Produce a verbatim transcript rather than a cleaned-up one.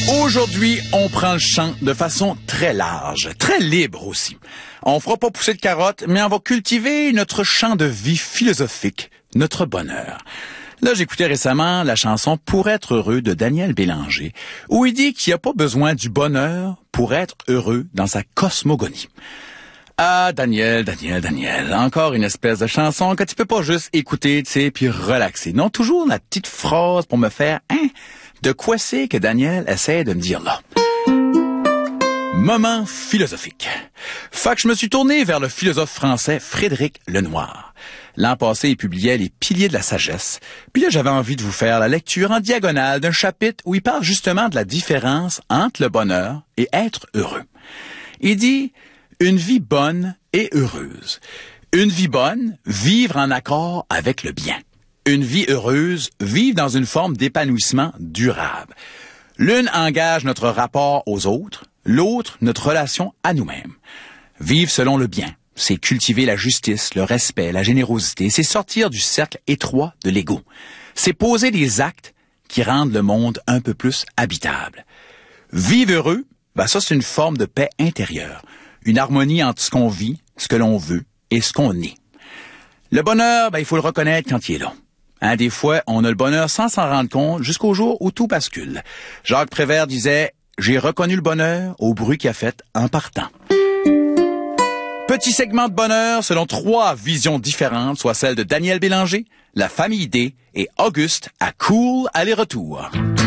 Aujourd'hui, on prend le champ de façon très large, très libre aussi. On fera pas pousser de carottes, mais on va cultiver notre champ de vie philosophique, notre bonheur. Là, j'écoutais récemment la chanson « Pour être heureux » de Daniel Bélanger, où il dit qu'il n'y a pas besoin du bonheur pour être heureux dans sa cosmogonie. Ah, Daniel, Daniel, Daniel, encore une espèce de chanson que tu peux pas juste écouter, tu sais, puis relaxer. Non, toujours la petite phrase pour me faire « Hein? De quoi c'est que Daniel essaie de me dire là? » Moment philosophique. Fait que je me suis tourné vers le philosophe français Frédéric Lenoir. L'an passé, il publiait Les Piliers de la sagesse. Puis là, j'avais envie de vous faire la lecture en diagonale d'un chapitre où il parle justement de la différence entre le bonheur et être heureux. Il dit « Une vie bonne et heureuse. Une vie bonne, vivre en accord avec le bien. Une vie heureuse, vivre dans une forme d'épanouissement durable. L'une engage notre rapport aux autres, l'autre notre relation à nous-mêmes. Vivre selon le bien, c'est cultiver la justice, le respect, la générosité, c'est sortir du cercle étroit de l'ego. C'est poser des actes qui rendent le monde un peu plus habitable. Vivre heureux, ben ça c'est une forme de paix intérieure, une harmonie entre ce qu'on vit, ce que l'on veut et ce qu'on est. Le bonheur, ben il faut le reconnaître quand il est là. Hein, des fois, on a le bonheur sans s'en rendre compte jusqu'au jour où tout bascule. Jacques Prévert disait « J'ai reconnu le bonheur au bruit qu'il a fait en partant ». Petit segment de bonheur selon trois visions différentes, soit celle de Daniel Bélanger, la famille D et Auguste à Cool aller-retour.